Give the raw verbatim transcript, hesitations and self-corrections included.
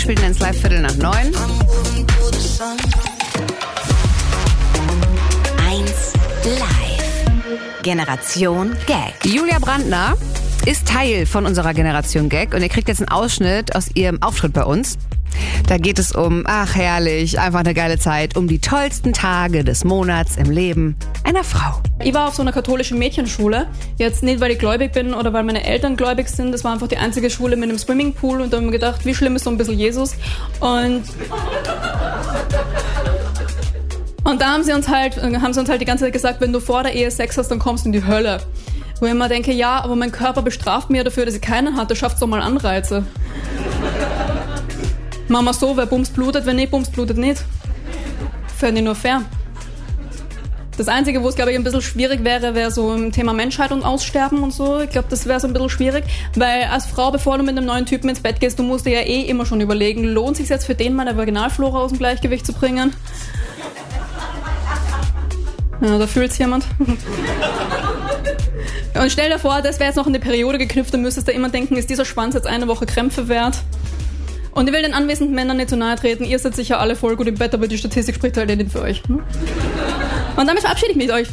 spielen ins Live Viertel nach neun. Eins live. Generation Gag. Julia Brandner ist Teil von unserer Generation Gag und ihr kriegt jetzt einen Ausschnitt aus ihrem Auftritt bei uns. Da geht es um, ach herrlich, einfach eine geile Zeit, um die tollsten Tage des Monats im Leben einer Frau. Ich war auf so einer katholischen Mädchenschule, jetzt nicht, weil ich gläubig bin oder weil meine Eltern gläubig sind, das war einfach die einzige Schule mit einem Swimmingpool und da haben wir gedacht, wie schlimm ist so ein bisschen Jesus und... Und da haben sie uns halt, haben sie uns halt die ganze Zeit gesagt, wenn du vor der Ehe Sex hast, dann kommst du in die Hölle. Wo ich immer denke, ja, aber mein Körper bestraft mich dafür, dass ich keinen hatte, schafft doch mal Anreize. Machen wir so, wer bumst blutet, wer nicht bumst blutet nicht. Fände ich nur fair. Das Einzige, wo es, glaube ich, ein bisschen schwierig wäre, wäre so im Thema Menschheit und Aussterben und so. Ich glaube, das wäre so ein bisschen schwierig, weil als Frau, bevor du mit einem neuen Typen ins Bett gehst, du musst dir ja eh immer schon überlegen, lohnt es sich jetzt für den meine Vaginalflora aus dem Gleichgewicht zu bringen? Ja, da fühlt's jemand. Und stell dir vor, das wäre jetzt noch in die Periode geknüpft, dann müsstest du immer denken, ist dieser Schwanz jetzt eine Woche Krämpfe wert? Und ich will den anwesenden Männern nicht zu nahe treten, ihr seid sicher alle voll gut im Bett, aber die Statistik spricht halt nicht für euch. Und damit verabschiede ich mich mit euch.